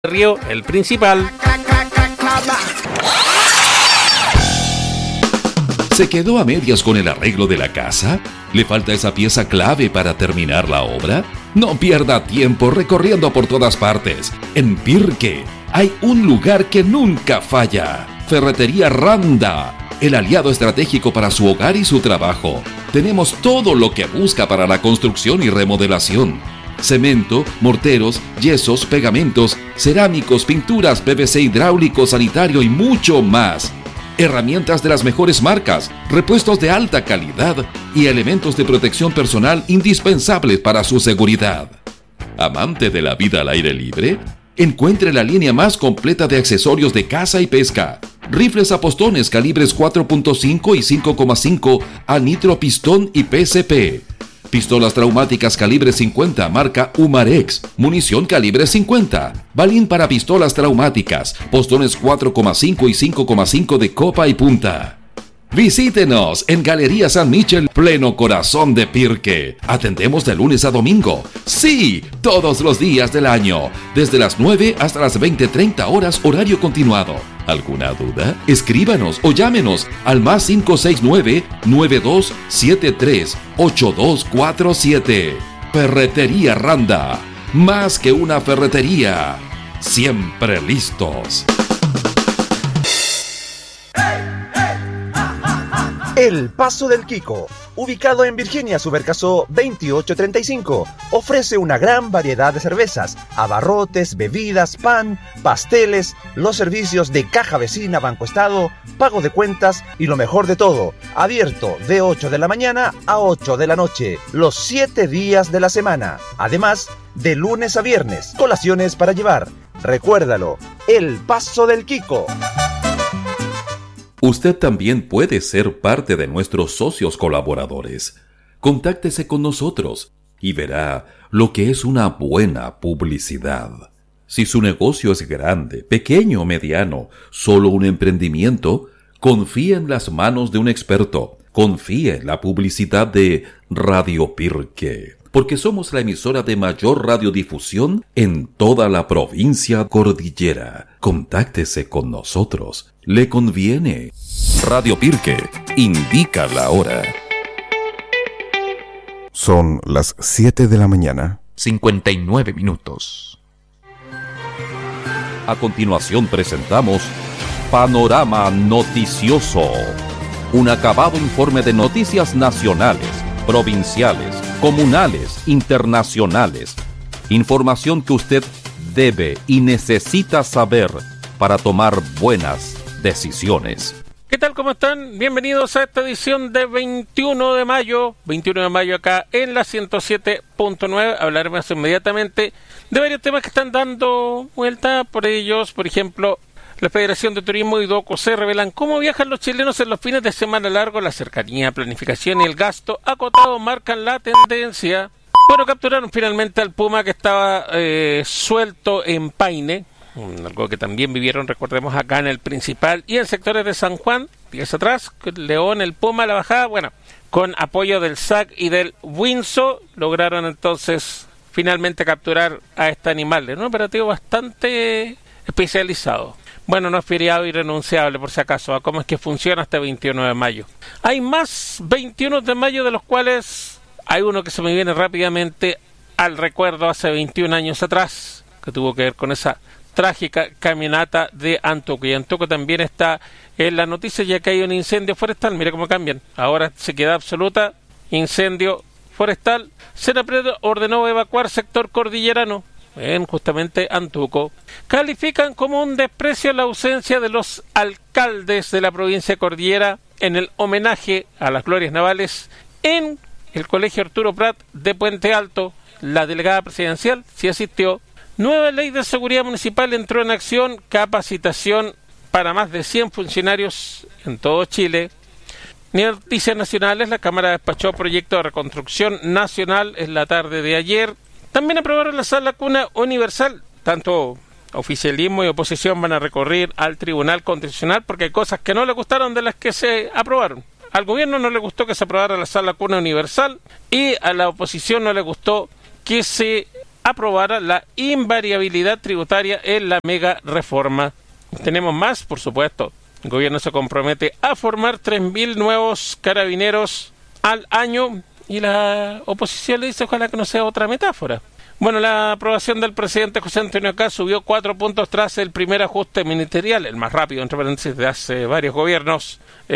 Río, el principal. ¿Se quedó a medias con el arreglo de la casa? ¿Le falta esa pieza clave para terminar la obra? No pierda tiempo recorriendo por todas partes. En Pirque hay un lugar que nunca falla. Ferretería Randa, el aliado estratégico para su hogar y su trabajo. Tenemos todo lo que busca para la construcción y remodelación. Cemento, morteros, yesos, pegamentos, cerámicos, pinturas, PVC hidráulico, sanitario y mucho más. Herramientas de las mejores marcas, repuestos de alta calidad y elementos de protección personal indispensables para su seguridad. ¿Amante de la vida al aire libre? Encuentre la línea más completa de accesorios de caza y pesca. Rifles a postones calibres 4.5 y 5.5 a nitro pistón y PCP. Pistolas traumáticas calibre 50 marca Umarex, munición calibre 50, balín para pistolas traumáticas, postones 4,5 y 5,5 de copa y punta. Visítenos en Galería San Michel, pleno corazón de Pirque. Atendemos de lunes a domingo. Sí, todos los días del año, desde las 9 hasta las 20:30 horas horario continuado. ¿Alguna duda? Escríbanos o llámenos al más 569-9273-8247. Ferretería Randa, más que una ferretería, siempre listos. El Paso del Quico, ubicado en Virginia Subercaso 2835, ofrece una gran variedad de cervezas, abarrotes, bebidas, pan, pasteles, los servicios de caja vecina, Banco Estado, pago de cuentas y lo mejor de todo, abierto de 8 de la mañana a 8 de la noche, los 7 días de la semana, además de lunes a viernes, colaciones para llevar. Recuérdalo, El Paso del Quico. Usted también puede ser parte de nuestros socios colaboradores. Contáctese con nosotros y verá lo que es una buena publicidad. Si su negocio es grande, pequeño o mediano, solo un emprendimiento, confíe en las manos de un experto. Confíe en la publicidad de Radio Pirque, porque somos la emisora de mayor radiodifusión en toda la provincia cordillera. Contáctese con nosotros. Le conviene. Radio Pirque indica la hora. Son las 7 de la mañana. 59 minutos. A continuación presentamos Panorama Noticioso. Un acabado informe de noticias nacionales, provinciales, comunales, internacionales. Información que usted debe y necesita saber para tomar buenas decisiones. ¿Qué tal? ¿Cómo están? Bienvenidos a esta edición de 21 de mayo. 21 de mayo acá en la 107.9. Hablaremos inmediatamente de varios temas que están dando vuelta por ellos. Por ejemplo, la Federación de Turismo y DOCOSE revelan cómo viajan los chilenos en los fines de semana largos. La cercanía, planificación y el gasto acotado marcan la tendencia. Bueno, capturaron finalmente al puma que estaba suelto en Paine. Algo que también vivieron, recordemos, acá en el Principal y en sectores de San Juan, días atrás, León, el Puma, la bajada, bueno, con apoyo del SAC y del Winso, lograron entonces finalmente capturar a este animal, en un operativo bastante especializado. Bueno, no es feriado y renunciable, por si acaso, a cómo es que funciona este 21 de mayo. Hay más 21 de mayo, de los cuales hay uno que se me viene rápidamente al recuerdo hace 21 años atrás, que tuvo que ver con esa trágica caminata de Antuco. Y Antuco también está en la noticia, ya que hay un incendio forestal. Mira cómo cambian. Ahora se queda absoluta incendio forestal. Senapred ordenó evacuar sector cordillerano en justamente Antuco. Califican como un desprecio la ausencia de los alcaldes de la provincia cordillera en el homenaje a las glorias navales en el Colegio Arturo Prat de Puente Alto. La delegada presidencial sí asistió. Nueva ley de seguridad municipal entró en acción, capacitación para más de 100 funcionarios en todo Chile. Noticias nacionales, la Cámara despachó proyecto de reconstrucción nacional en la tarde de ayer. También aprobaron la sala cuna universal. Tanto oficialismo y oposición van a recurrir al Tribunal Constitucional porque hay cosas que no le gustaron de las que se aprobaron. Al gobierno no le gustó que se aprobara la sala cuna universal y a la oposición no le gustó que se aprobara la invariabilidad tributaria en la mega reforma. Tenemos más, por supuesto. El gobierno se compromete a formar 3.000 nuevos carabineros al año y la oposición le dice ojalá que no sea otra metáfora. Bueno, la aprobación del presidente José Antonio Kast subió 4 puntos tras el primer ajuste ministerial, el más rápido, entre paréntesis, de hace varios gobiernos.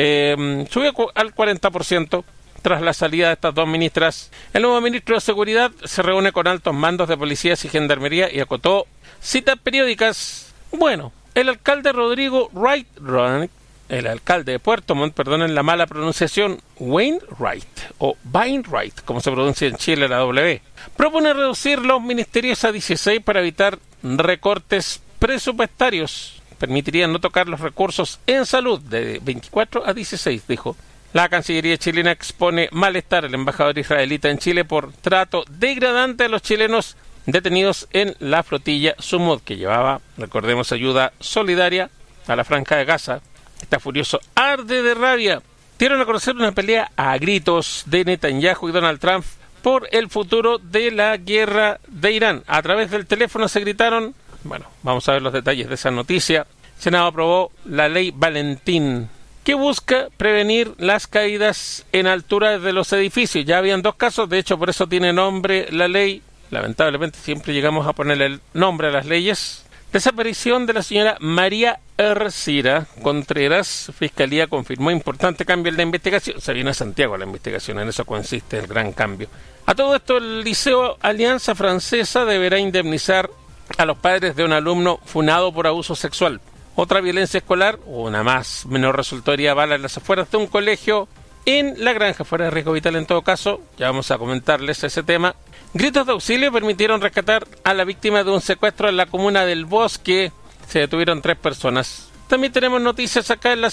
Subió al 40% tras la salida de estas dos ministras. El nuevo ministro de Seguridad se reúne con altos mandos de policías y gendarmería y acotó citas periódicas. Bueno, el alcalde Rodrigo Wainwright, el alcalde de Puerto Montt, perdonen la mala pronunciación, Wainwright o Wainwright, como se pronuncia en Chile la W, propone reducir los ministerios a 16 para evitar recortes presupuestarios. Permitirían no tocar los recursos en salud de 24 a 16, dijo. La Cancillería chilena expone malestar al embajador israelita en Chile por trato degradante a los chilenos detenidos en la flotilla Sumud, que llevaba, recordemos, ayuda solidaria a la Franja de Gaza. Está furioso, arde de rabia. Dieron a conocer una pelea a gritos de Netanyahu y Donald Trump por el futuro de la guerra de Irán. A través del teléfono se gritaron. Bueno, vamos a ver los detalles de esa noticia. El Senado aprobó la ley Valentín, que busca prevenir las caídas en altura de los edificios. Ya habían 2 casos, de hecho por eso tiene nombre la ley. Lamentablemente siempre llegamos a ponerle el nombre a las leyes. Desaparición de la señora María Ercira Contreras. Fiscalía confirmó importante cambio en la investigación. Se viene a Santiago la investigación, en eso consiste el gran cambio. A todo esto, el Liceo Alianza Francesa deberá indemnizar a los padres de un alumno funado por abuso sexual. Otra violencia escolar, una más menor, resultó herida a bala en las afueras de un colegio en La Granja, fuera de riesgo vital en todo caso. Ya vamos a comentarles ese tema. Gritos de auxilio permitieron rescatar a la víctima de un secuestro en la comuna del Bosque. Se detuvieron 3 personas. También tenemos noticias acá en la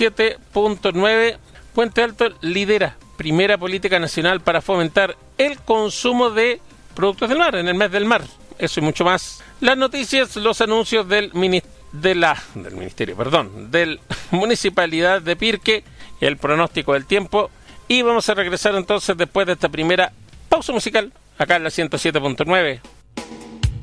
107.9. Puente Alto lidera primera política nacional para fomentar el consumo de productos del mar en el mes del mar. Eso y mucho más. Las noticias, los anuncios del Municipalidad de Pirque, el pronóstico del tiempo. Y vamos a regresar entonces después de esta primera pausa musical acá en la 107.9.